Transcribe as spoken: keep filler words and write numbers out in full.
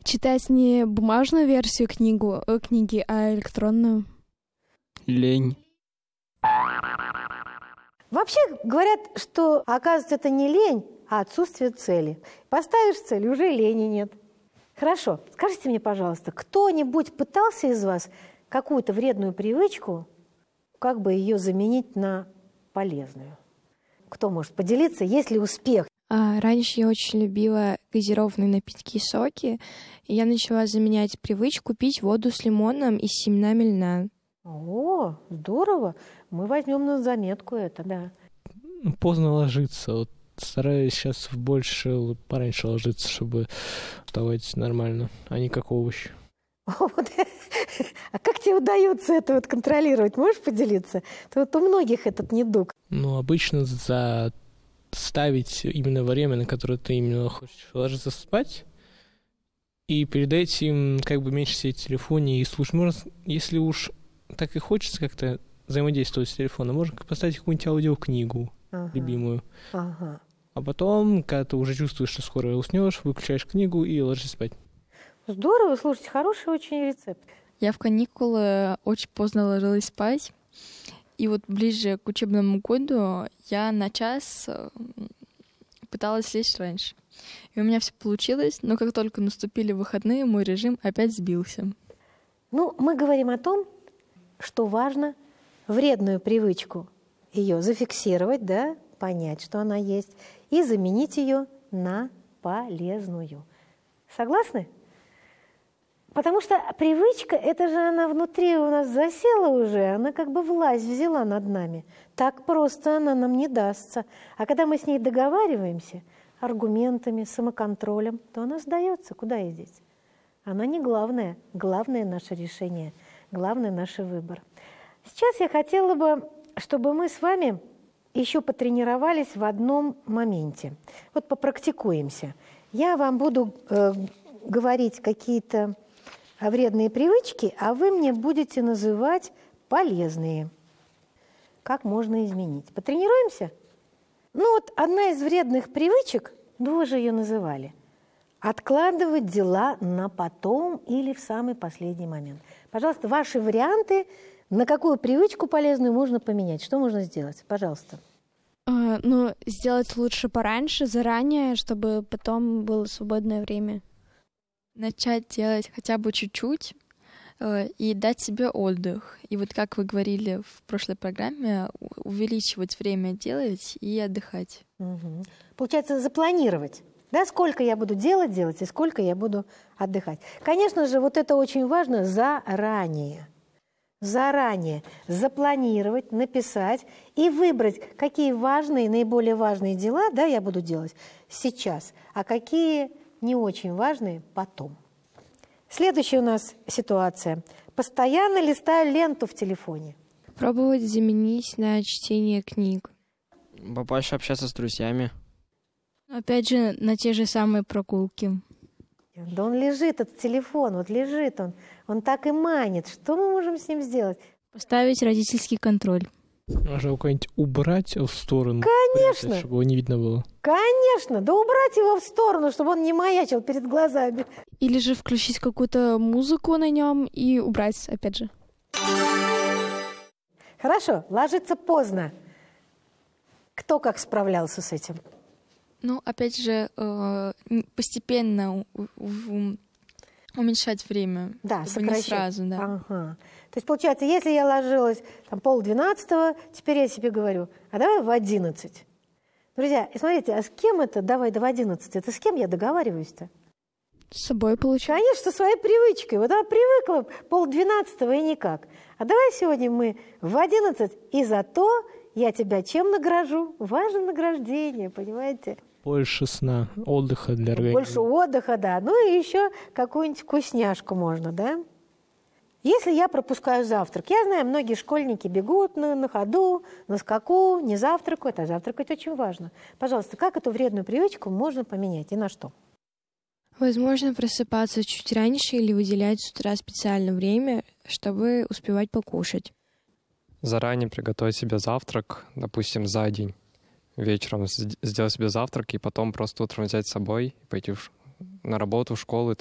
Читать не бумажную версию книгу, э, книги, а электронную. Лень. Вообще говорят, что, оказывается, это не лень, а отсутствие цели. Поставишь цель, уже лени нет. Хорошо, скажите мне, пожалуйста, кто-нибудь пытался из вас какую-то вредную привычку, как бы ее заменить на полезную? Кто может поделиться, есть ли успех? А, раньше я очень любила газированные напитки и соки, и я начала заменять привычку пить воду с лимоном и с семенами льна. О, здорово! Мы возьмем на заметку это, да. Поздно ложиться. Вот стараюсь сейчас больше пораньше ложиться, чтобы вставать нормально, а не как овощ. Вот. А как тебе удается это вот контролировать? Можешь поделиться? То вот у многих этот недуг. Ну, обычно заставить именно время, на которое ты именно хочешь ложиться спать, и перед этим как бы меньше сидеть в телефоне и слушать. Можно, если уж так и хочется как-то взаимодействовать с телефоном, можно поставить какую-нибудь аудиокнигу, ага. любимую. Ага. А потом, когда ты уже чувствуешь, что скоро уснешь, выключаешь книгу и ложишься спать. Здорово, слушайте, хороший очень рецепт. Я в каникулы очень поздно ложилась спать. И вот ближе к учебному году я на час пыталась лечь раньше. И у меня все получилось, но как только наступили выходные, мой режим опять сбился. Ну, мы говорим о том, что важно вредную привычку ее зафиксировать, да, понять, что она есть, и заменить ее на полезную. Согласны? Потому что привычка, это же она внутри у нас засела уже, она как бы власть взяла над нами. Так просто она нам не дастся. А когда мы с ней договариваемся аргументами, самоконтролем, то она сдается. Куда ей здесь? Она не главное. Главное наше решение, главное наш выбор. Сейчас я хотела бы, чтобы мы с вами еще потренировались в одном моменте. Вот попрактикуемся. Я вам буду э, говорить какие-то вредные привычки, а вы мне будете называть полезные. Как можно изменить? Потренируемся? Ну вот одна из вредных привычек, ну вы же ее называли, откладывать дела на потом или в самый последний момент. Пожалуйста, ваши варианты, на какую привычку полезную можно поменять. Что можно сделать? Пожалуйста. Uh, ну, сделать лучше пораньше, заранее, чтобы потом было свободное время. Начать делать хотя бы чуть-чуть э, и дать себе отдых. И вот как вы говорили в прошлой программе, увеличивать время делать и отдыхать. Угу. Получается, запланировать. Да, сколько я буду делать, делать, и сколько я буду отдыхать. Конечно же, вот это очень важно заранее. Заранее запланировать, написать и выбрать, какие важные, наиболее важные дела, да, я буду делать сейчас, а какие не очень важные потом. Следующая у нас ситуация. Постоянно листаю ленту в телефоне. Пробовать заменить на чтение книг. Побольше общаться с друзьями. Опять же, на те же самые прогулки. Да он лежит, этот телефон, вот лежит он. Он так и манит. Что мы можем с ним сделать? Поставить родительский контроль. Можно его куда-нибудь убрать в сторону. Конечно. Спрятать, чтобы его не видно было. Конечно. Да убрать его в сторону, чтобы он не маячил перед глазами. Или же включить какую-то музыку на нем и убрать, опять же. Хорошо, ложиться поздно. Кто как справлялся с этим? Ну, опять же, постепенно уменьшать время. Да, сокращать. Не сразу, да. Ага. То есть, получается, если я ложилась там полдвенадцатого, теперь я себе говорю, а давай в одиннадцать. Друзья, и смотрите, а с кем это давай до одиннадцати? Это с кем я договариваюсь-то? С собой получается. Конечно, со своей привычкой. Вот она привыкла полдвенадцатого и никак. А давай сегодня мы в одиннадцать, и зато я тебя чем награжу? Важно награждение, понимаете? Больше сна, отдыха для организма. Больше отдыха, да. Ну и еще какую-нибудь вкусняшку можно, да? Если я пропускаю завтрак, я знаю, многие школьники бегут на, на ходу, на скаку, не завтракают, а завтракать очень важно. Пожалуйста, как эту вредную привычку можно поменять и на что? Возможно, просыпаться чуть раньше или выделять с утра специально время, чтобы успевать покушать. Заранее приготовить себе завтрак, допустим, за день. Вечером сделать себе завтрак и потом просто утром взять с собой и пойти в, на работу, в школу